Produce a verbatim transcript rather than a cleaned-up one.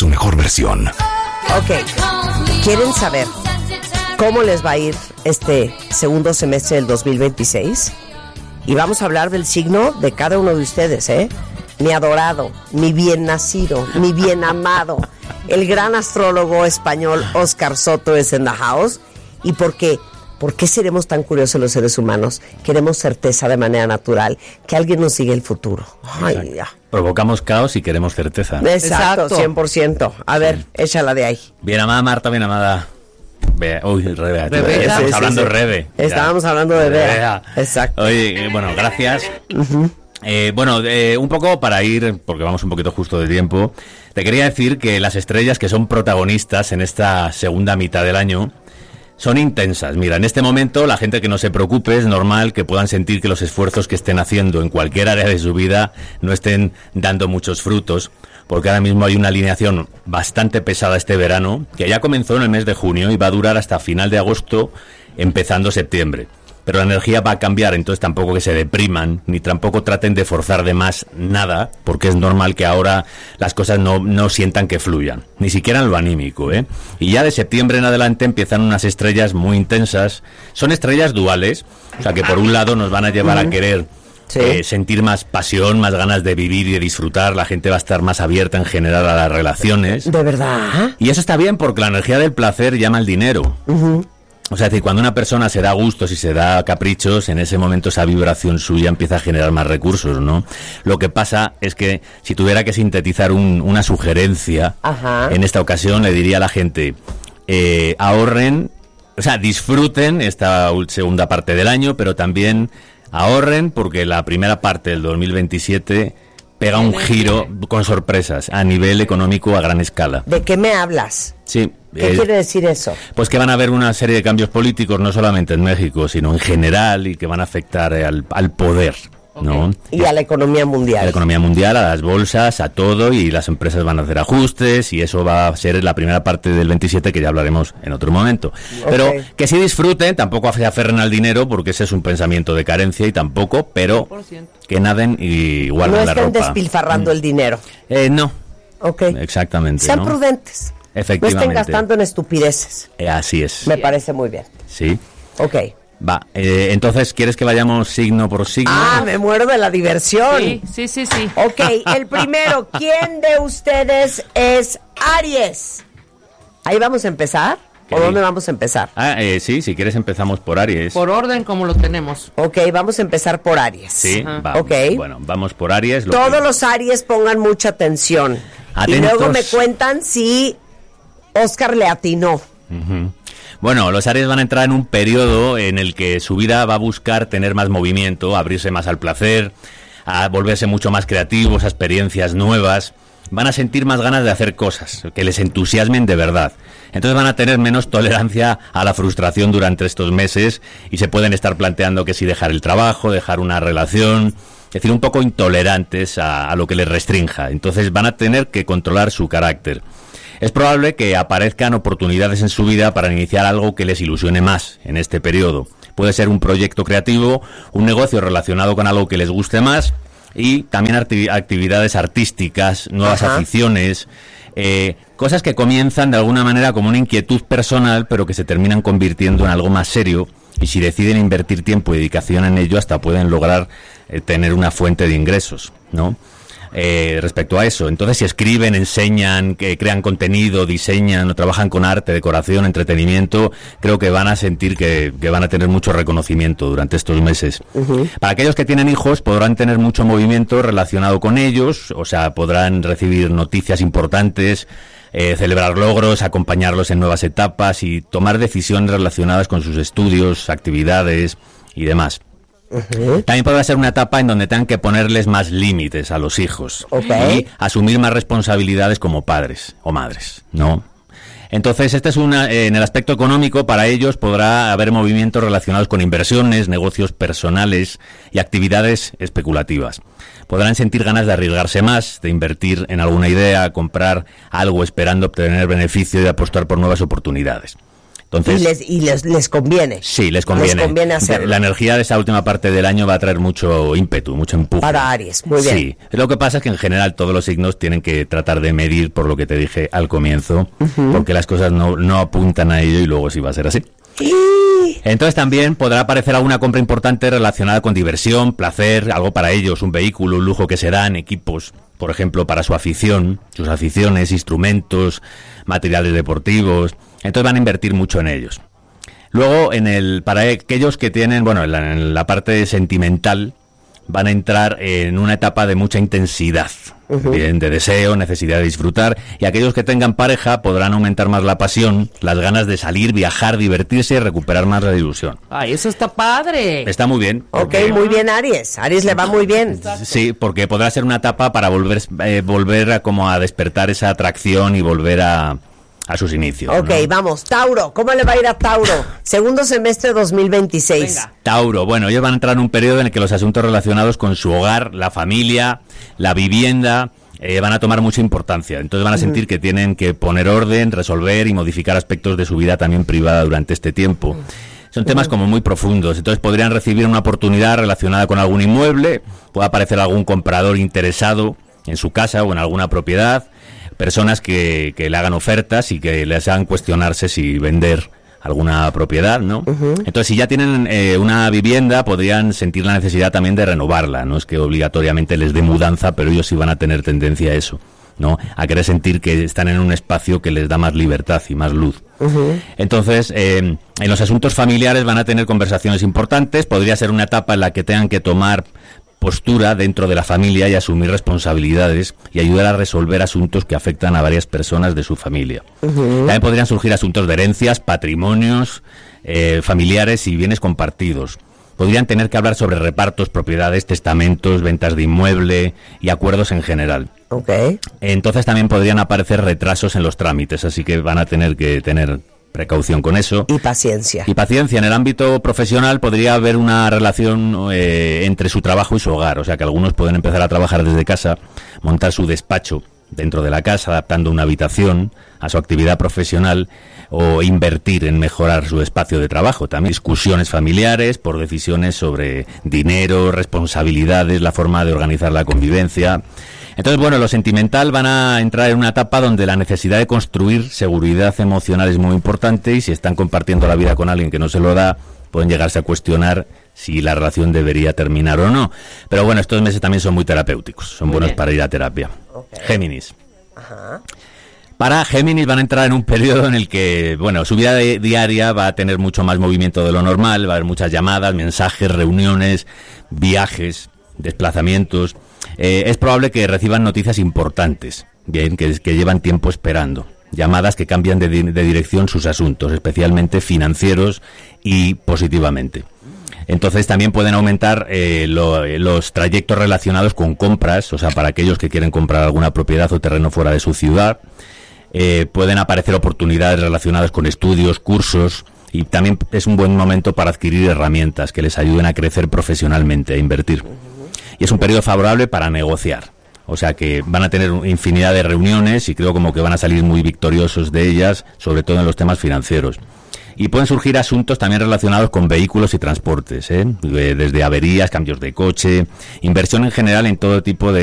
su mejor versión. Ok, ¿quieren saber cómo les va a ir este segundo semestre del dos mil veintiséis? Y vamos a hablar del signo de cada uno de ustedes, ¿eh? Mi adorado, mi bien nacido, mi bien amado, el gran astrólogo español Óscar Soto es en the house. ¿Y por qué? ¿Por qué seremos tan curiosos los seres humanos? Queremos certeza de manera natural, que alguien nos siga el futuro. Ay, ya. Provocamos caos y queremos certeza. Exacto, Exacto. cien por ciento. A ver, sí. Échala de ahí. Bien amada Marta, bien amada. Bea. Uy, Rebe. Rebeca. Estamos Sí, hablando sí, de sí. Rebe. Estábamos ya. hablando de Bea. Bea. Exacto. Oye, eh, bueno, gracias. Uh-huh. Eh, bueno, eh, un poco para ir, porque vamos un poquito justo de tiempo, te quería decir que las estrellas que son protagonistas en esta segunda mitad del año son intensas. Mira, en este momento la gente que no se preocupe, es normal que puedan sentir que los esfuerzos que estén haciendo en cualquier área de su vida no estén dando muchos frutos, porque ahora mismo hay una alineación bastante pesada este verano, que ya comenzó en el mes de junio y va a durar hasta final de agosto, empezando septiembre. Pero la energía va a cambiar, entonces tampoco que se depriman, ni tampoco traten de forzar de más nada, porque es normal que ahora las cosas no, no sientan que fluyan, ni siquiera en lo anímico, ¿eh? Y ya de septiembre en adelante empiezan unas estrellas muy intensas, son estrellas duales, o sea que por un lado nos van a llevar a querer sí. eh, sentir más pasión, más ganas de vivir y de disfrutar, la gente va a estar más abierta en general a las relaciones. ¿De verdad? Y eso está bien porque la energía del placer llama al dinero. Uh-huh. O sea, es decir, cuando una persona se da gustos y se da caprichos, en ese momento esa vibración suya empieza a generar más recursos, ¿no? Lo que pasa es que si tuviera que sintetizar un, una sugerencia, Ajá. en esta ocasión le diría a la gente, eh, ahorren, o sea, disfruten esta segunda parte del año, pero también ahorren porque la primera parte del dos mil veintisiete pega un giro con sorpresas a nivel económico a gran escala. ¿De qué me hablas? Sí. ¿Qué eh, quiere decir eso? Pues que van a haber una serie de cambios políticos, no solamente en México, sino en general, y que van a afectar al, al poder, ¿no? Okay. Y a la economía mundial. A la economía mundial, a las bolsas, a todo, y las empresas van a hacer ajustes, y eso va a ser la primera parte del veintisiete, que ya hablaremos en otro momento. Okay. Pero que sí disfruten, tampoco se aferren al dinero, porque ese es un pensamiento de carencia, y tampoco, pero cien por ciento que naden y guarden no la ropa. No estén despilfarrando mm. el dinero. Eh, no. Ok. Exactamente. Sean ¿no? prudentes. Efectivamente. No estén gastando en estupideces. Eh, así es. Me parece muy bien. Sí. Ok. Va, eh, entonces, ¿quieres que vayamos signo por signo? Ah, me muero de la diversión. Sí, sí, sí, sí. Ok, el primero, ¿quién de ustedes es Aries? Ahí vamos a empezar. ¿O dónde vamos a empezar? Ah, eh, sí, si quieres empezamos por Aries. Por orden como lo tenemos. Ok, vamos a empezar por Aries. Sí, va. Okay. Bueno, vamos por Aries. Lo Todos que... los Aries pongan mucha atención. Atentos. Y luego me cuentan si Óscar le atinó. Uh-huh. Bueno, los Aries van a entrar en un periodo en el que su vida va a buscar tener más movimiento, abrirse más al placer, a volverse mucho más creativos, a experiencias nuevas. Van a sentir más ganas de hacer cosas, que les entusiasmen de verdad. Entonces van a tener menos tolerancia a la frustración durante estos meses y se pueden estar planteando que si dejar el trabajo, dejar una relación, es decir, un poco intolerantes a, a lo que les restrinja. Entonces van a tener que controlar su carácter. Es probable que aparezcan oportunidades en su vida para iniciar algo que les ilusione más en este periodo. Puede ser un proyecto creativo, un negocio relacionado con algo que les guste más y también acti- actividades artísticas, nuevas Ajá. aficiones, eh, cosas que comienzan de alguna manera como una inquietud personal, pero que se terminan convirtiendo en algo más serio. Y si deciden invertir tiempo y dedicación en ello, hasta pueden lograr eh, tener una fuente de ingresos, ¿no? Eh, respecto a eso, entonces si escriben, enseñan, que crean contenido, diseñan o trabajan con arte, decoración, entretenimiento, creo que van a sentir que, que van a tener mucho reconocimiento durante estos meses. Uh-huh. Para aquellos que tienen hijos podrán tener mucho movimiento relacionado con ellos, o sea, podrán recibir noticias importantes, eh, celebrar logros, acompañarlos en nuevas etapas y tomar decisiones relacionadas con sus estudios, actividades y demás. Uh-huh. También podrá ser una etapa en donde tengan que ponerles más límites a los hijos okay. y asumir más responsabilidades como padres o madres, ¿no? Entonces, este es una, eh, en el aspecto económico, para ellos podrá haber movimientos relacionados con inversiones, negocios personales y actividades especulativas. Podrán sentir ganas de arriesgarse más, de invertir en alguna idea, comprar algo esperando obtener beneficio y de apostar por nuevas oportunidades. Entonces, y les, y les, les conviene. Sí, les conviene. Les conviene hacerlo. La energía de esa última parte del año va a traer mucho ímpetu, mucho empuje. Para Aries, muy bien. Sí, lo que pasa es que en general todos los signos tienen que tratar de medir, por lo que te dije al comienzo, uh-huh. porque las cosas no, no apuntan a ello y luego sí va a ser así. Entonces también podrá aparecer alguna compra importante relacionada con diversión, placer, algo para ellos, un vehículo, un lujo que se dan, equipos, por ejemplo, para su afición, sus aficiones, instrumentos, materiales deportivos. Entonces van a invertir mucho en ellos. Luego, en el para aquellos que tienen, bueno, en la, en la parte sentimental, van a entrar en una etapa de mucha intensidad, uh-huh. bien, de deseo, necesidad de disfrutar, y aquellos que tengan pareja podrán aumentar más la pasión, las ganas de salir, viajar, divertirse y recuperar más la ilusión. ¡Ay, eso está padre! Está muy bien. Porque... Ok, muy bien Aries. Aries le va muy bien. Exacto. Sí, porque podrá ser una etapa para volver, eh, volver a, como a despertar esa atracción y volver a... a sus inicios. Ok, ¿no? Vamos, Tauro, ¿cómo le va a ir a Tauro? Segundo semestre dos mil veintiséis. Venga. Tauro, bueno, ellos van a entrar en un periodo en el que los asuntos relacionados con su hogar, la familia, la vivienda, eh, van a tomar mucha importancia. Entonces van a sentir uh-huh. que tienen que poner orden, resolver y modificar aspectos de su vida también privada durante este tiempo. Uh-huh. Son temas como muy profundos, entonces podrían recibir una oportunidad relacionada con algún inmueble, puede aparecer algún comprador interesado en su casa o en alguna propiedad, personas que, que le hagan ofertas y que les hagan cuestionarse si vender alguna propiedad, ¿no? Uh-huh. Entonces, si ya tienen eh, una vivienda, podrían sentir la necesidad también de renovarla. No es que obligatoriamente les dé mudanza, pero ellos sí van a tener tendencia a eso, ¿no? A querer sentir que están en un espacio que les da más libertad y más luz. Uh-huh. Entonces, eh, en los asuntos familiares van a tener conversaciones importantes. Podría ser una etapa en la que tengan que tomar postura dentro de la familia y asumir responsabilidades y ayudar a resolver asuntos que afectan a varias personas de su familia. Uh-huh. También podrían surgir asuntos de herencias, patrimonios, eh, familiares y bienes compartidos. Podrían tener que hablar sobre repartos, propiedades, testamentos, ventas de inmueble y acuerdos en general. Okay. Entonces también podrían aparecer retrasos en los trámites, así que van a tener que tener precaución con eso. Y paciencia. Y paciencia. En el ámbito profesional podría haber una relación eh, entre su trabajo y su hogar. O sea, que algunos pueden empezar a trabajar desde casa, montar su despacho dentro de la casa, adaptando una habitación a su actividad profesional o invertir en mejorar su espacio de trabajo. También discusiones familiares por decisiones sobre dinero, responsabilidades, la forma de organizar la convivencia. Entonces, bueno, lo sentimental van a entrar en una etapa donde la necesidad de construir seguridad emocional es muy importante y si están compartiendo la vida con alguien que no se lo da, pueden llegarse a cuestionar si la relación debería terminar o no. Pero bueno, estos meses también son muy terapéuticos, son muy buenos bien para ir a terapia. Okay. Géminis. Ajá. Para Géminis van a entrar en un periodo en el que, bueno, su vida de, diaria va a tener mucho más movimiento de lo normal, va a haber muchas llamadas, mensajes, reuniones, viajes, desplazamientos. Eh, es probable que reciban noticias importantes, bien, que, que llevan tiempo esperando. Llamadas que cambian de, de dirección sus asuntos, especialmente financieros y positivamente. Entonces también pueden aumentar eh, lo, los trayectos relacionados con compras, o sea, para aquellos que quieren comprar alguna propiedad o terreno fuera de su ciudad. Eh, pueden aparecer oportunidades relacionadas con estudios, cursos, y también es un buen momento para adquirir herramientas que les ayuden a crecer profesionalmente, a invertir. Y es un periodo favorable para negociar. O sea que van a tener infinidad de reuniones y creo como que van a salir muy victoriosos de ellas, sobre todo en los temas financieros. Y pueden surgir asuntos también relacionados con vehículos y transportes, ¿eh? Desde averías, cambios de coche, inversión en general en todo tipo de